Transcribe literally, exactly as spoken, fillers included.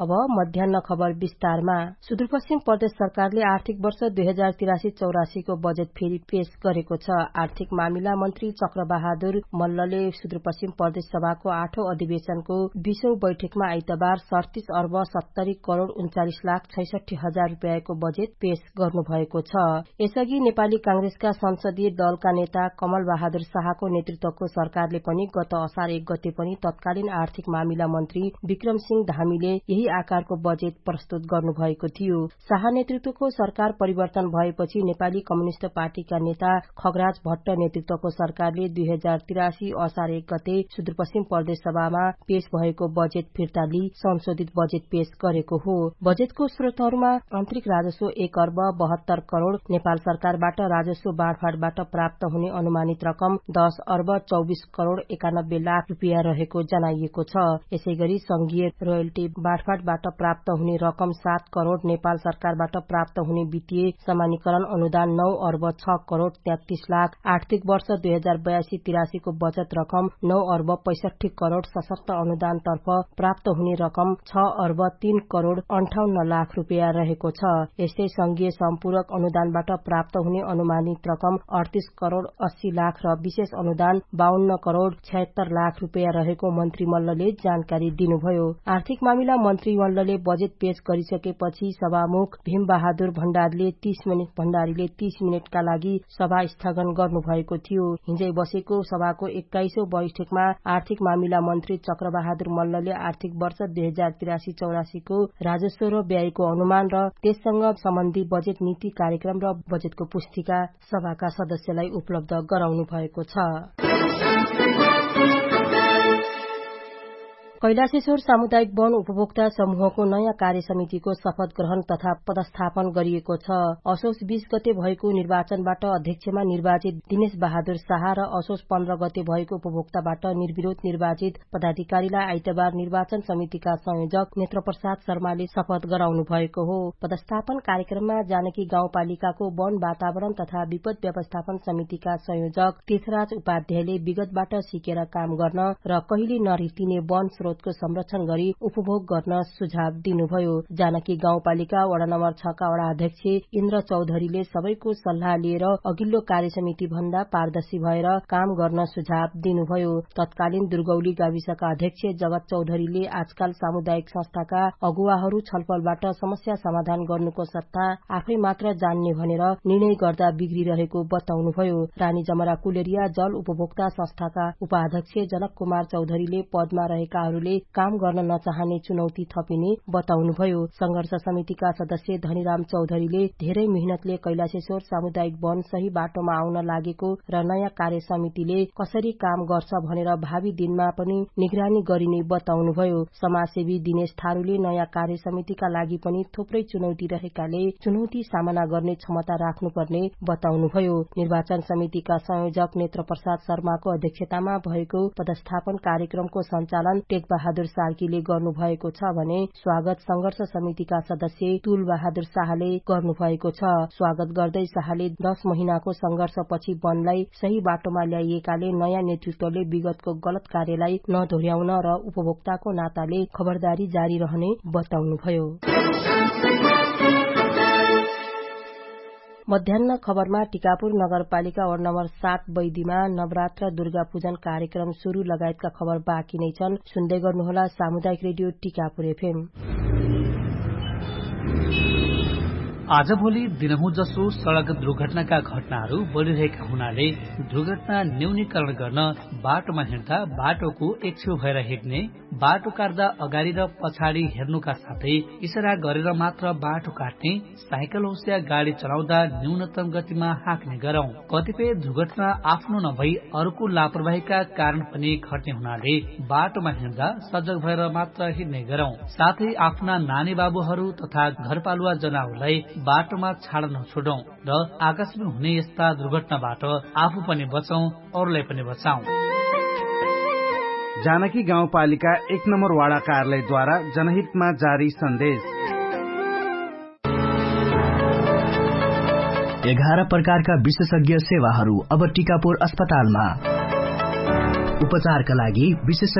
अब मध्याह्न खबर विस्तारमा। सुदूरपश्चिम प्रदेश सरकारले आर्थिक वर्ष दुई हजार तिरासी चौरासी को बजेट फेरि पेश गरेको छ। आर्थिक मामिला मन्त्री चक्रबहादुर मल्लले सुदूरपश्चिम प्रदेश सभाको आठौं अधिवेशनको बीसौं बैठकमा आइतबार सड़तीस अर्ब सत्तरी करोड़ उन्चालिस लाख छैसठी हजार रूपियाँको बजेट पेश गर्नुभएको छ। यसअघि नेपाली कांग्रेसका संसदीय दलका नेता कमल बहादुर शाहको नेतृत्वको सरकारले पनि गत असार एक गते पनि तत्कालीन आर्थिक मामिला मन्त्री विक्रम सिंह धामीले यही आकारको बजेट प्रस्तुत गर्नुभएको थियो। शाह नेतृत्वको सरकार परिवर्तन भएपछि नेपाली कम्युनिष्ट पार्टीका नेता खगराज भट्ट नेतृत्वको सरकारले दुई हजार तिरासी असार एक गते सुदूरपश्चिम प्रदेश सभामा पेश भएको बजेट फिर्ता लिई संशोधित बजेट पेश गरेको हो। बजेटको स्रोतहरूमा आन्तरिक राजस्व एक अर्ब बहत्तर करोड़, नेपाल सरकारबाट राजस्व बाँडफाँडबाट प्राप्त हुने अनुमानित रकम दस अर्ब चौबिस करोड़ एकानब्बे लाख रूपियाँ रहेको जनाइएको छ। यसैगरी संघीय रोयल्टी बाँडफाँडबाट प्राप्त हुने रकम सात करोड़, नेपाल सरकारबाट प्राप्त हुने वित्तीय समानीकरण अनुदान नौ अर्ब छ करोड़ तेत्तीस लाख, आर्थिक वर्ष दुई हजार बयासी तिरासी को बचत रकम नौ अर्ब पैंसठी करोड़, सशक्त अनुदानतर्फ प्राप्त हुने रकम छ अर्ब तीन करोड़ अन्ठाउन्न लाख रूपियाँ रहेको छ। यस्तै संघीय सम्पूरक अनुदानबाट प्राप्त हुने अनुमानित रकम अड़तीस करोड़ अस्सी लाख र विशेष अनुदान बाहन्न करोड़ छिहत्तर लाख रूपियाँ रहेको मन्त्री मल्लले जानकारी दिनुभयो। आर्थिक मामिला मन्त्री मल्लले बजेट पेश गरिसकेपछि सभामुख भीम बहादुर भण्डारीले तीस मिनट भण्डारीले तीस मिनटका लागि सभा स्थगन गर्नुभएको थियो। हिजै बसेको सभाको एक्काइसौं बैठकमा आर्थिक मामिला मन्त्री चक्रबहादुर मल्लले आर्थिक वर्ष दुई हजार तिरासी चौरासी को राजस्व र व्ययको अनुमान र त्यससँग सम्बन्धी बजेट नीति कार्यक्रम र बजेटको पुस्तिका सभाका सदस्यलाई उपलब्ध गराउनु भएको छ। कैलाशेश्वर सामुदायिक वन उपभोक्ता समूहको नयाँ कार्य समितिको शपथ ग्रहण तथा पदस्थापन गरिएको छ। असोज बीस गते भएको निर्वाचनबाट अध्यक्षमा निर्वाचित दिनेश बहादुर शाह र असोज पन्ध्र गते भएको उपभोक्ताबाट निर्विरोध निर्वाचित पदाधिकारीलाई आइतबार निर्वाचन समितिका संयोजक नेत्रप्रसाद शर्माले शपथ गराउनु भएको हो। पदस्थापन कार्यक्रममा जानकी गाउँपालिकाको वन वातावरण तथा विपद व्यवस्थापन समितिका संयोजक तीर्थराज उपाध्यायले विगतबाट सिकेर काम गर्न र कहिले नरितिने वन स्रोतको संरक्षण गरी उपभोग गर्न सुझाव दिनुभयो। जानकी गाउँपालिका वडा नम्बर छ का वडा अध्यक्ष इन्द्र चौधरीले सबैको सल्लाह लिएर अघिल्लो कार्य समिति भन्दा पारदर्शी भएर काम गर्न सुझाव दिनुभयो। तत्कालीन दुर्गौली गाविसका अध्यक्ष जगत चौधरीले आजकाल सामुदायिक संस्थाका अगुवाहरू छलफलबाट समस्या समाधान गर्नुको सट्टा आफै मात्र जान्ने भनेर निर्णय गर्दा बिग्रिरहेको बताउनुभयो। रानी जमरा कुलेरिया जल उपभोक्ता संस्थाका उपाध्यक्ष जनक कुमार चौधरीले पदमा रहेका काम गर्न नचाहने चुनौती थपिने बताउनुभयो। संघर्ष समितिका सदस्य धनीराम चौधरीले धेरै मेहनतले कैलाशेश्वर सामुदायिक वन सही बाटोमा आउन लागेको र नयाँ कार्य समितिले कसरी काम गर्छ भनेर भावी दिनमा पनि निगरानी गरिने बताउनुभयो। समाजसेवी दिनेश थारूले नयाँ कार्य समितिका लागि पनि थुप्रै चुनौती रहेकाले चुनौती सामना गर्ने क्षमता राख्नुपर्ने बताउनुभयो। निर्वाचन समितिका संयोजक नेत्रप्रसाद शर्माको अध्यक्षतामा भएको पदस्थापन कार्यक्रमको सञ्चालन टेक बहादुर सार्कीले गर्नुभएको छ भने स्वागत संघर्ष समितिका सदस्य तुल बहादुर शाहले गर्नुभएको छ। स्वागत गर्दै शाहले दश महिनाको संघर्षपछि वनलाई सही बाटोमा ल्याइएकाले नयाँ नेतृत्वले विगतको गलत कार्यलाई नदोहोर्याउन र उपभोक्ताको नाताले खबरदारी जारी रहने बताउनुभयो। मध्याह्न खबरमा टिकापुर नगरपालिका वार्ड नम्बर सात बैदीमा नवरात्र दुर्गा पूजन कार्यक्रम शुरू लगायतका खबर बाँकी नै छन्। सुन्दै गर्नुहोला सामुदायिक रेडियो टिकापुर एफएम। आजभोलि दिनहुँ जसो सड़क दुर्घटनाका घटनाहरू बढ़िरहेका हुनाले दुर्घटना न्यूनीकरण गर्न बाटोमा हिँड्दा बाटोको एक छेउ भएर हिँड्ने, बाटो काट्दा अगाडि र पछाडि हेर्नुका साथै इशारा गरेर मात्र बाटो काट्ने, साइकल होस् या गाड़ी चलाउँदा न्यूनतम गतिमा हाँक्ने गरौं। कतिपय दुर्घटना आफ्नो नभई अरूको लापरवाहीका कारण पनि घट्ने हुनाले बाटोमा हिँड्दा सजग भएर मात्र हिँड्ने गरौं। साथै आफ्ना नानी बाबुहरू तथा घरपालुवा जनावरलाई बाटोमा छाड्न नछोडौं र आकस्मिक हुने यस्ता दुर्घटनाबाट आफू पनि बचौं, अरूलाई पनि बचाउँ। जानकी गाउँपालिका एक नम्बर वाडा कार्यालयद्वारा जनहितमा जारी सन्देश। एघार प्रकारका विशेषज्ञ सेवाहरू अब टिकापुर अस्पतालमा। उपचारका लागि विशेष